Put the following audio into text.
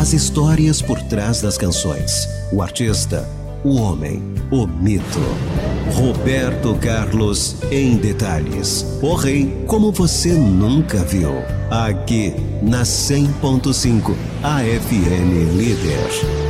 As histórias por trás das canções. O artista, o homem, o mito. Roberto Carlos em detalhes. O rei como você nunca viu. Aqui na 100.5, a FM Líder.